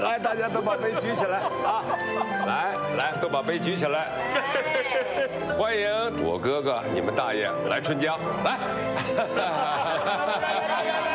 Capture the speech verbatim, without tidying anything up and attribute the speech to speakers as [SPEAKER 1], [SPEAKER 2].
[SPEAKER 1] 来，大家都把杯举起来啊！来来，都把杯举起来。欢迎我哥哥、你们大爷来春江，来。